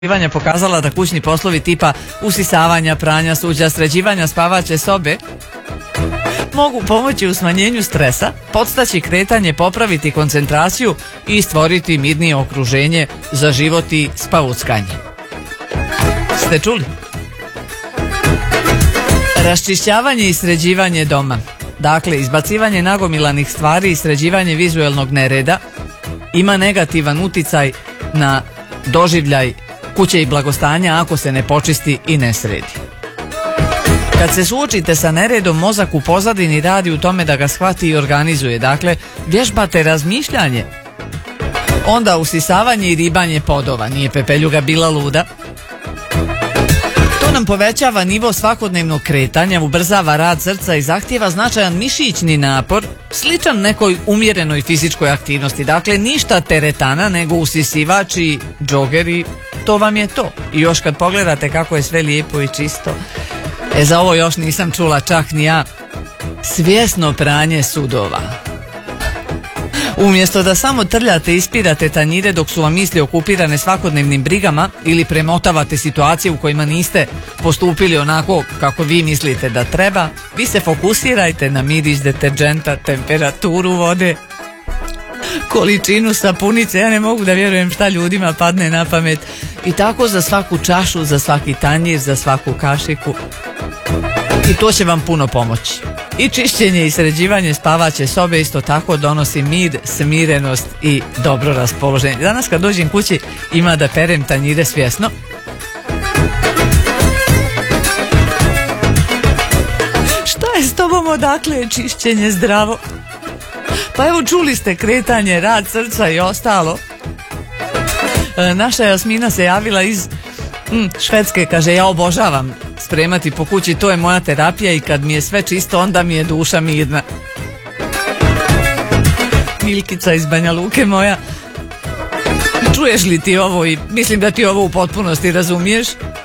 istraživanja pokazala da kućni poslovi tipa usisavanja, pranja suđa, sređivanja spavaće sobe mogu pomoći u smanjenju stresa, podstaći kretanje, popraviti koncentraciju i stvoriti mirnije okruženje za život i spavuckanje. Ste čuli? Raščišćavanje i sređivanje doma. Dakle, izbacivanje nagomilanih stvari i sređivanje vizuelnog nereda ima negativan uticaj na doživljaj kuće i blagostanja ako se ne počisti i ne sredi. Kad se suočite sa neredom, mozak u pozadini radi u tome da ga shvati i organizuje. Dakle, vježbate razmišljanje. Onda usisavanje i ribanje podova. Nije Pepeljuga bila luda. To nam povećava nivo svakodnevnog kretanja, ubrzava rad srca i zahtijeva značajan mišićni napor, sličan nekoj umjerenoj fizičkoj aktivnosti. Dakle, ništa teretana, nego usisivač i džogeri, to vam je to. I još kad pogledate kako je sve lijepo i čisto. Za ovo još nisam čula čak ni ja. Svjesno pranje sudova. Umjesto da samo trljate i ispirate tanjire dok su vam misli okupirane svakodnevnim brigama ili premotavate situacije u kojima niste postupili onako kako vi mislite da treba, vi se fokusirajte na miris deterđenta, temperaturu vode, količinu sapunice. Ja ne mogu da vjerujem šta ljudima padne na pamet. I tako za svaku čašu, za svaki tanjir, za svaku kašiku. I to će vam puno pomoći. I čišćenje i sređivanje spavaće sobe isto tako donosi mir, smirenost i dobro raspoloženje. Danas kad dođem kući ima da perem tanjire svjesno. Šta je s tobom, odakle je čišćenje zdravo? Pa evo, čuli ste kretanje, rad srca i ostalo. Naša Jasmina se javila iz Švedske, kaže, ja obožavam spremati po kući, to je moja terapija i kad mi je sve čisto, onda mi je duša mirna. Milkica iz Banja Luke moja, čuješ li ti ovo? I mislim da ti ovo u potpunosti razumiješ.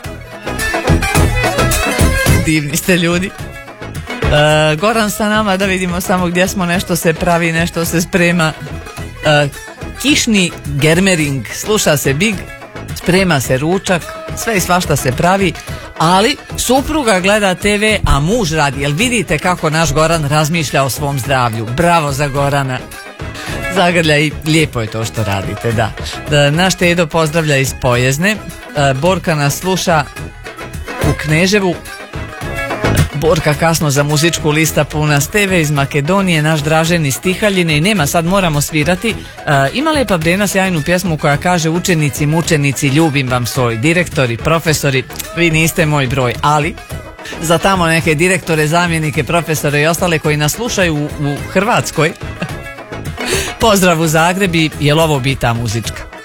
Divni ste ljudi. Goran sa nama, da vidimo samo gdje smo, nešto se pravi, nešto se sprema. Kišni germering, sluša se big, sprema se ručak, sve i svašta se pravi, ali supruga gleda TV, a muž radi. Jel vidite kako naš Goran razmišlja o svom zdravlju? Bravo za Gorana. Zagrlja, i lijepo je to što radite, da. Naš Tedo pozdravlja iz Pojezne. Borka nas sluša u Kneževu. Borka kasno za muzičku lista puna Steve iz Makedonije, naš Dražen iz Tihaljine. I nema, sad moramo svirati. Ima Lepa Brena sjajnu pjesmu koja kaže: učenici, mučenici, ljubim vam svoj. Direktori, profesori, vi niste moj broj, ali za tamo neke direktore, zamjenike, profesore i ostale koji nas slušaju u Hrvatskoj, pozdrav u Zagrebi, jel ovo bi ta muzička?